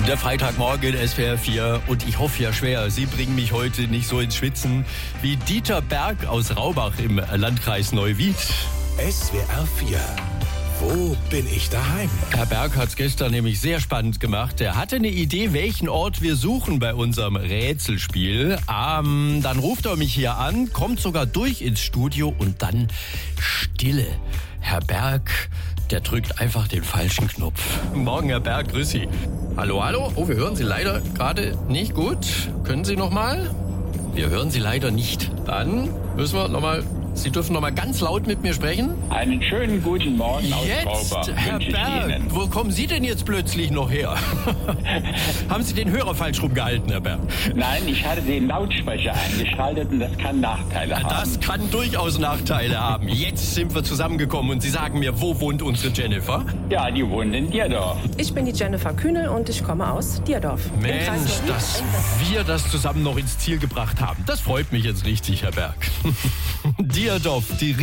Der Freitagmorgen in SWR 4 und ich hoffe ja schwer, Sie bringen mich heute nicht so ins Schwitzen wie Dieter Berg aus Raubach im Landkreis Neuwied. SWR 4. Wo bin ich daheim? Herr Berg hat es gestern nämlich sehr spannend gemacht. Er hatte eine Idee, welchen Ort wir suchen bei unserem Rätselspiel. Dann ruft er mich hier an, kommt sogar durch ins Studio und dann Stille. Herr Berg, der drückt einfach den falschen Knopf. Morgen, Herr Berg, grüß Sie. Hallo, hallo. Oh, wir hören Sie leider gerade nicht gut. Können Sie noch mal? Wir hören Sie leider nicht. Dann müssen wir noch mal. Sie dürfen noch mal ganz laut mit mir sprechen. Einen schönen guten Morgen aus Raubach. Jetzt, Herr Berg, wo kommen Sie denn jetzt plötzlich noch her? Haben Sie den Hörer falsch rumgehalten, Herr Berg? Nein, ich hatte den Lautsprecher eingeschaltet und das kann Nachteile haben. Das kann durchaus Nachteile haben. Jetzt sind wir zusammengekommen und Sie sagen mir, wo wohnt unsere Jennifer? Ja, die wohnt in Dierdorf. Ich bin die Jennifer Kühnel und ich komme aus Dierdorf. Mensch, dass wir das zusammen noch ins Ziel gebracht haben. Das freut mich jetzt richtig, Herr Berg. Dierdorf, die